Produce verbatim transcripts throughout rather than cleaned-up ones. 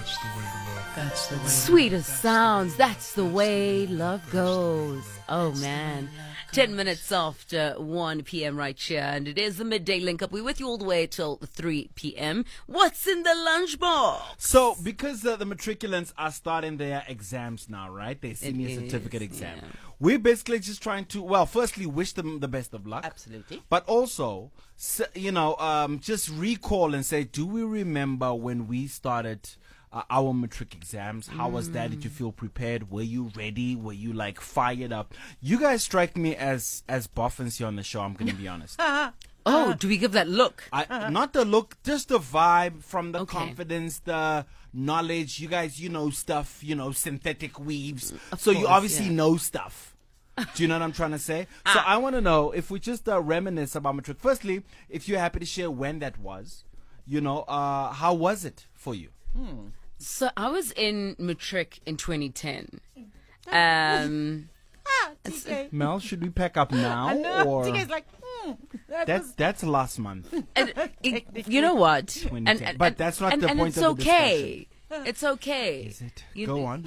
That's the way love. That's the way. Sweeter sounds, that's the way love goes. Oh man. ten minutes after one p.m. right here, and it is the midday link up. We're with you all the way till three p.m. What's in the lunchbox? So, because uh, the matriculants are starting their exams now, right? Their senior is, certificate exam. yeah. We're basically just trying to, well, firstly, wish them the best of luck. Absolutely. But also, s- you know, um, just recall and say, do we remember when we started uh, our matric exams? How was that? Did you feel prepared? Were you ready? Were you like fired up? You guys strike me as as boffins here on the show. I'm going to be honest. Oh, do we give that look? I, not the look, just the vibe from the Okay. confidence, the knowledge. You guys, you know stuff. You know synthetic weaves. Of so you course, obviously yeah. know stuff. Do you know what I'm trying to say? So I want to know if we just uh, reminisce about matric. Firstly, if you're happy to share when that was. You know, uh, how was it for you? So I was in matric in twenty ten. Um, Ah, T K. Mel, should we pack up now? I know. Or T K's like, hmm. That that's was, that's last month. and, it- you know what? And, and, But and- that's not and, the and point it's of the okay. It's okay. Is it? You Go thi- on.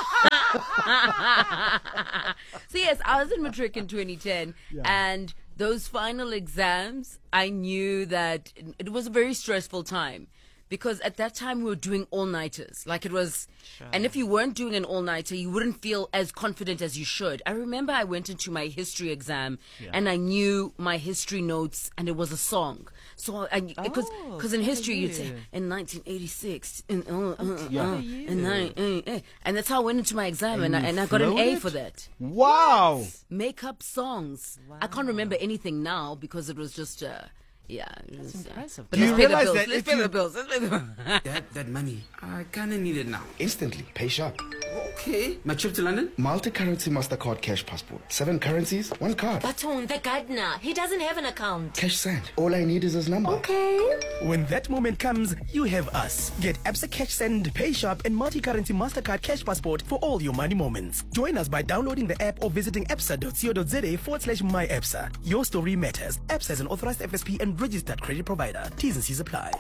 So yes, I was in matric in twenty ten, and those final exams, I knew that it- it was a very stressful time. Because at that time we were doing all-nighters. Like it was, and if you weren't doing an all-nighter, you wouldn't feel as confident as you should. I remember I went into my history exam and I knew my history notes and it was a song. So I, because, Oh, because in good history for you'd say, you. in nineteen eighty-six, in, uh, uh, Yeah. uh, Good for in nine, uh, uh, and that's how I went into my exam and, I, you and I got an A floated? for that. Wow. Make up songs. I can't remember anything now because it was just, uh, yeah. It was, uh, impressive. But Do let's you pay the realize bills. that Let's if pay you- the bills. Let's pay the bills. That, that money, I kind of need it now. Instantly. Pay sharp. Okay. My trip to London? Multi-currency MasterCard cash passport. Seven currencies, one card. Baton, the gardener. He doesn't have an account. Cash send. All I need is his number. Okay. When that moment comes, you have us. Get Absa Cash Send, Pay Sharp, and multi-currency MasterCard Cash Passport for all your money moments. Join us by downloading the app or visiting absa.co.za forward slash myabsa. Your story matters. Absa is an authorized F S P and registered credit provider. T's and C's apply.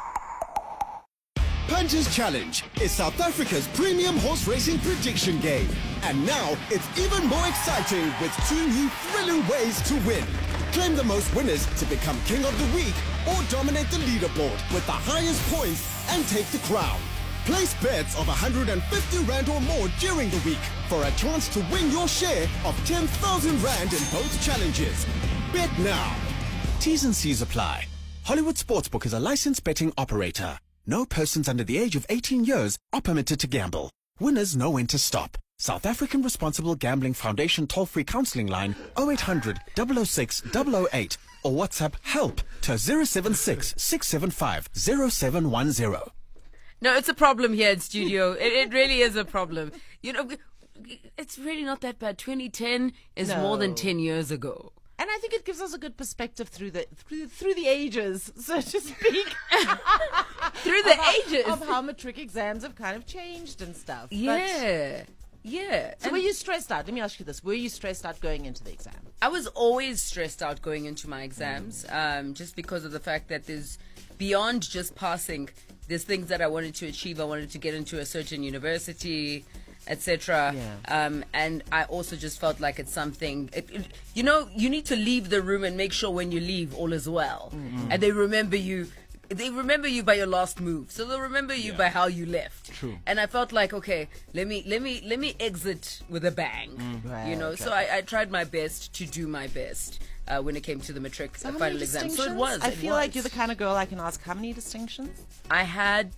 Punches Challenge is South Africa's premium horse racing prediction game. And now it's even more exciting with two new thrilling ways to win. Claim the most winners to become King of the Week or dominate the leaderboard with the highest points and take the crown. Place bets of one hundred fifty rand or more during the week for a chance to win your share of ten thousand rand in both challenges. Bet now. T's and C's apply. Hollywood Sportsbook is a licensed betting operator. No persons under the age of eighteen years are permitted to gamble. Winners know when to stop. South African Responsible Gambling Foundation toll-free counseling line oh eight hundred, double oh six, double oh eight or WhatsApp help to zero seven six, six seven five, zero seven one zero. No, it's a problem here in studio. It, it really is a problem. You know, it's really not that bad. twenty ten is more than No. ten years ago. and I think it gives us a good perspective through the through, through the ages, so to speak. Through the of how, ages. of how matric exams have kind of changed and stuff. But- Yeah. Yeah. so And were you stressed out? Let me ask you this: were you stressed out going into the exam? I was always stressed out going into my exams, um, just because of the fact that there's beyond just passing, there's things that I wanted to achieve. I wanted to get into a certain university, et cetera. Yeah. Um, and I also just felt like it's something, it, it- you know, you need to leave the room and make sure when you leave all is well. And they remember you. They remember you by your last move, so they'll remember you by how you left. True. And I felt like, okay, let me let me let me exit with a bang, you know. Right, So I, I tried my best to do my best uh, when it came to the matric So uh, how final many exam. So it distinctions? was. I it feel was. like you're the kind of girl I can ask how many distinctions. I had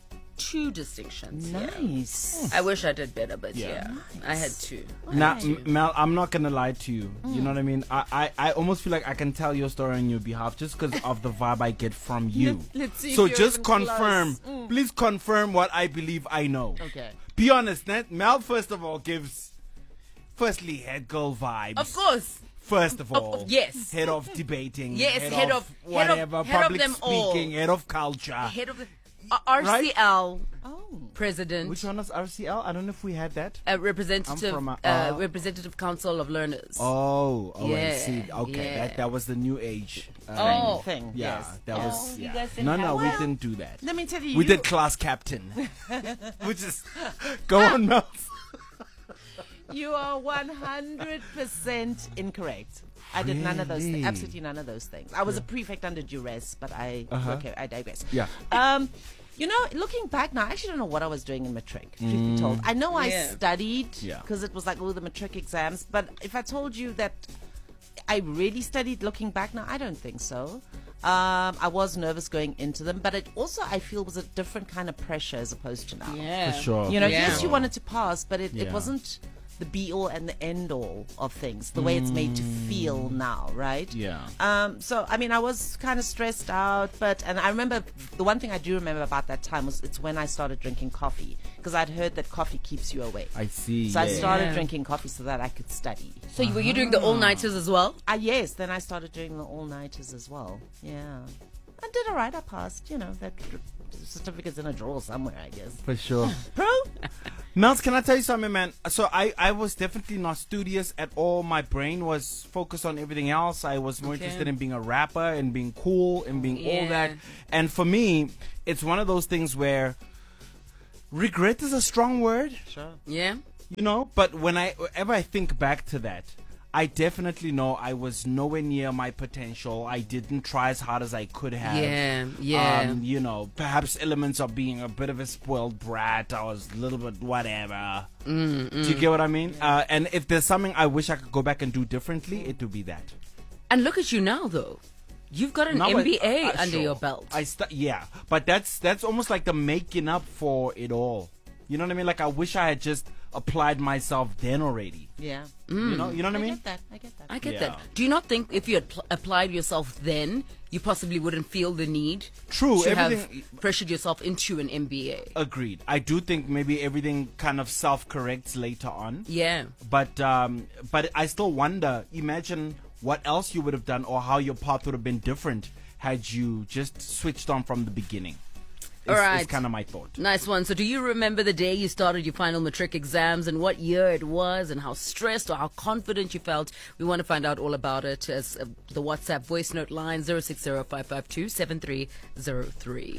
two distinctions. yeah. Nice. I wish I did better, but yeah, Yeah. I had two. Now, M- Mel, I'm not gonna lie to you. You know what I mean? I, I, I almost feel like I can tell your story on your behalf just because of the vibe I get from you. Let's- let's see if so you're just even confirm, close. Mm. please confirm what I believe I know. Okay. Be honest, Net. Mel, first of all, gives, firstly, head girl vibes. Of course. First of Of- all, of- yes. head of debating, Yes, head, head of, of- head of- whatever, head of public them all. speaking, head of culture. Head of the uh, R C L. Oh. president, Which one was R C L? I don't know if we had that. uh, representative, I'm from, uh, uh, uh, representative council of learners. Oh, oh, I Yeah, see. Okay, yeah. that that was the new age. um, Oh. Thing. yeah, Yes. that Oh, was. you Yeah. guys didn't No, no, have- we Well, didn't do that. Let me tell you. We you- did class captain, which is go on, Mel. You are one hundred percent incorrect. I did none of those things. Really? Absolutely none of those things. I was a prefect under duress, but I Uh-huh. okay, I digress. Yeah. Um, you know, looking back now, I actually don't know what I was doing in matric, truth be told. I know I Yeah. studied Mm. Yeah. because it was like all the matric exams, but if I told you that I really studied looking back now, I don't think so. Um, I was nervous going into them, but it also, I feel, was a different kind of pressure as opposed to now. Yeah, For sure. You know, Yeah. yes, you wanted to pass, but it, it Yeah. wasn't the be all and the end all of things, the way it's made to feel now, right? Yeah. Um, so, I mean, I was kind of stressed out, but, and I remember, the one thing I do remember about that time was it's when I started drinking coffee, because I'd heard that coffee keeps you awake. I see. So I yeah. started Yeah. drinking coffee so that I could study. So you, were you doing the all-nighters as well? Ah, yes, then I started doing the all-nighters as well. Yeah. I did all right. I passed, you know, that certificate's in a drawer somewhere, I guess. For sure. Bro? Nels, can I tell you something, man? So I, I was definitely not studious at all. My brain was focused on everything else. I was more Okay. interested in being a rapper and being cool and being all Yeah. that. And for me, it's one of those things where regret is a strong word, Sure. Yeah. you know? But when I, whenever I think back to that, I definitely know I was nowhere near my potential. I didn't try as hard as I could have. Yeah, yeah. Um, you know, perhaps elements of being a bit of a spoiled brat. I was a little bit whatever. Mm, Do you get what I mean? Uh, and if there's something I wish I could go back and do differently, it would be that. And look at you now, though. You've got an Now M B A I- uh, under sure. your belt. I stu- yeah, but that's that's almost like the making up for it all. You know what I mean? Like I wish I had just applied myself then already. Yeah. You know, you know what I I mean? get that. I get that. I get Yeah. that. Do you not think if you had pl- applied yourself then, you possibly wouldn't feel the need True, to have everything- pressured yourself into an M B A? Agreed. I do think maybe everything kind of self-corrects later on. Yeah. But um, but I still wonder. Imagine what else you would have done, or how your path would have been different had you just switched on from the beginning. It's, All right. it's kind of my thought. Nice one. So do you remember the day you started your final matric exams and what year it was and how stressed or how confident you felt? We want to find out all about it as uh, the WhatsApp voice note line zero six zero five five two seven three zero three.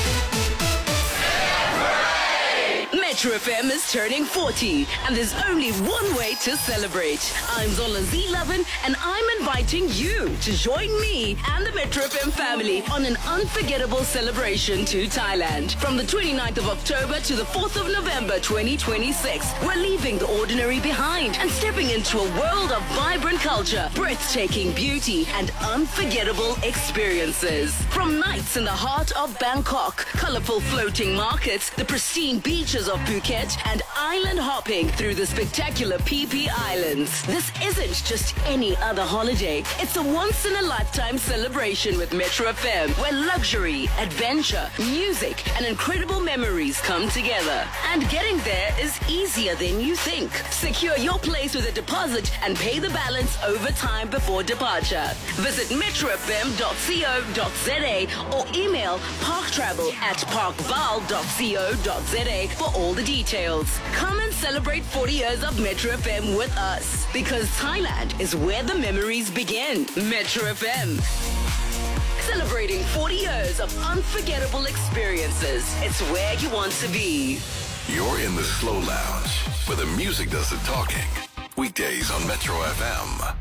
Metro F M is turning forty, and there's only one way to celebrate. I'm Zola Z11, and I'm inviting you to join me and the Metro F M family on an unforgettable celebration to Thailand. From the twenty-ninth of October to the fourth of November twenty twenty-six, we're leaving the ordinary behind and stepping into a world of vibrant culture, breathtaking beauty, and unforgettable experiences. From nights in the heart of Bangkok, colorful floating markets, the pristine beaches of Phuket, and island hopping through the spectacular P P Islands. This isn't just any other holiday. It's a once-in-a-lifetime celebration with Metro F M, where luxury, adventure, music, and incredible memories come together. And getting there is easier than you think. Secure your place with a deposit and pay the balance over time before departure. Visit metro f m dot co dot z a or email parktravel at parkval dot co dot z a for all the details. Come and celebrate forty years of Metro F M with us, because Thailand is where the memories begin. Metro F M. Celebrating forty years of unforgettable experiences. It's where you want to be. You're in the Slow Lounge, where the music does the talking. Weekdays on Metro F M.